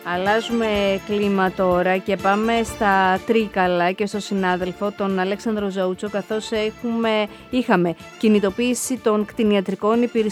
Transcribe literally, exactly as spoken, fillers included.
Αλλάζουμε κλίμα τώρα και πάμε στα Τρίκαλα και στο συνάδελφο τον Αλέξανδρο Ζαούτσο, καθώς έχουμε, είχαμε κινητοποίηση των κτηνιατρικών υπηρεσιών